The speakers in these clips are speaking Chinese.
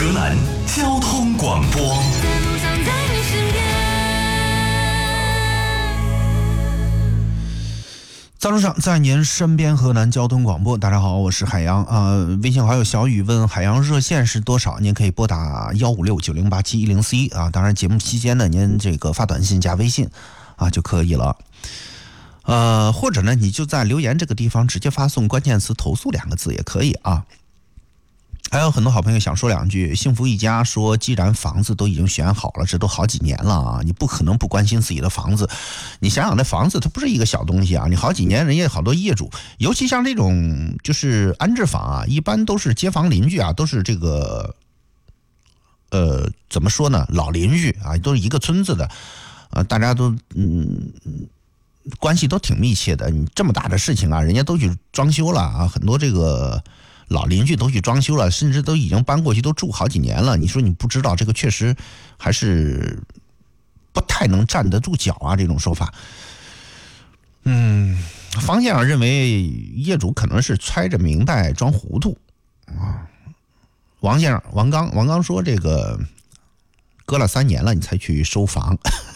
河南交通广播。 在路上，在您身边，河南交通广播。大家好，我是海洋微信好友小雨问海洋热线是多少？您可以拨打15690871041啊。当然，节目期间呢，您这个发短信加微信啊就可以了。或者呢，你就在留言这个地方直接发送关键词"投诉"2个字也可以啊。还有很多好朋友想说两句。幸福一家说，既然房子都已经选好了，这都好几年了啊，你不可能不关心自己的房子。你想想，那房子它不是一个小东西啊，你好几年，人家好多业主，尤其像这种就是安置房啊，一般都是街坊邻居啊，都是这个怎么说呢，老邻居啊，都是一个村子的大家都关系都挺密切的。你这么大的事情啊，人家都去装修了啊，很多这个老邻居都去装修了，甚至都已经搬过去，都住好几年了。你说你不知道，这个确实还是不太能站得住脚啊，这种说法。方先生认为业主可能是揣着明白装糊涂啊。王刚说，这个隔了3年了你才去收房，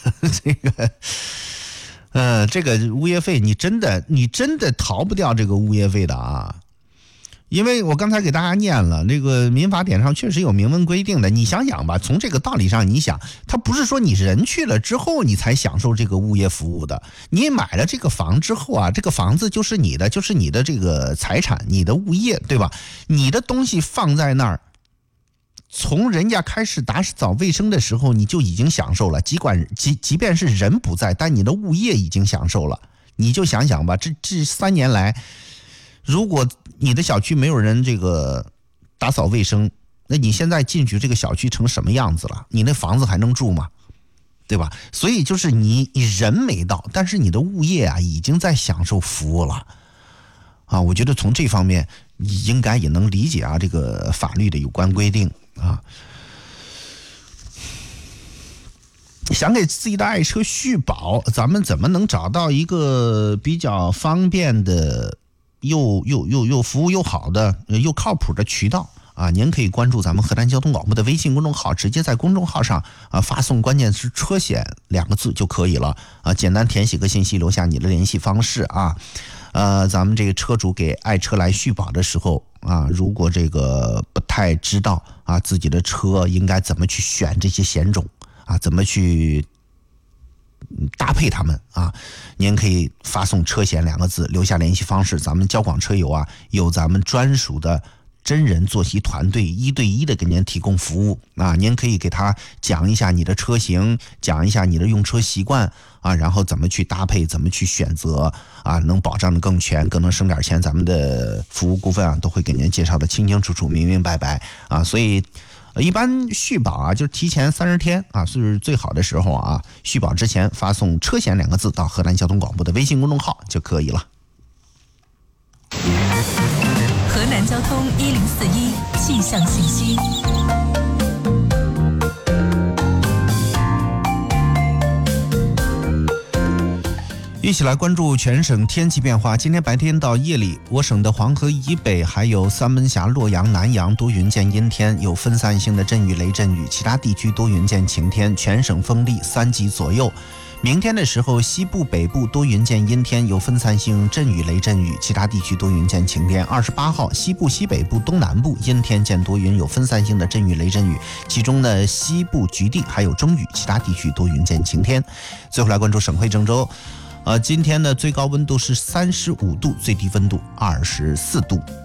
这个物业费你真的逃不掉这个物业费的啊。因为我刚才给大家念了，这个民法典上确实有明文规定的。你想想吧，从这个道理上你想，它不是说你人去了之后你才享受这个物业服务的。你买了这个房之后啊，这个房子就是你的这个财产，你的物业，对吧？你的东西放在那儿，从人家开始打扫卫生的时候你就已经享受了，即便是人不在，但你的物业已经享受了。你就想想吧，这3年来，如果你的小区没有人这个打扫卫生，那你现在进去这个小区成什么样子了？你那房子还能住吗？对吧？所以就是你人没到，但是你的物业啊已经在享受服务了啊。我觉得从这方面你应该也能理解啊，这个法律的有关规定啊。想给自己的爱车续保，咱们怎么能找到一个比较方便的又服务又好的又靠谱的渠道啊？您可以关注咱们河南交通广播的微信公众号，直接在公众号上发送关键词"车险"2个字就可以了啊。简单填写个信息，留下你的联系方式啊。咱们这个车主给爱车来续保的时候啊，如果这个不太知道啊自己的车应该怎么去选这些险种啊，怎么去搭配他们啊，您可以发送"车险"2个字，留下联系方式。咱们交广车友啊，有咱们专属的真人坐席团队，1对1的给您提供服务啊。您可以给他讲一下你的车型，讲一下你的用车习惯啊，然后怎么去搭配，怎么去选择啊，能保障的更全，更能省点钱。咱们的服务顾问啊，都会给您介绍的清清楚楚、明明白白啊。所以一般续保啊，就是提前30天啊，是最好的时候啊。续保之前发送"车险"2个字到河南交通广播的微信公众号就可以了。 河南交通1041气象信息。 一起来关注全省天气变化。今天白天到夜里，我省的黄河以北还有三门峡、洛阳、南阳多云见阴天，有分散性的阵雨、雷阵雨，其他地区多云见晴天，全省风力3级左右。明天的时候，西部、北部多云见阴天，有分散性阵雨、雷阵雨，其他地区多云见晴天。28号，西部、西北部、东南部阴天见多云，有分散性的阵雨、雷阵雨，其中呢西部局地还有中雨，其他地区多云见晴天。最后来关注省会郑州。今天的最高温度是35度，最低温度24度。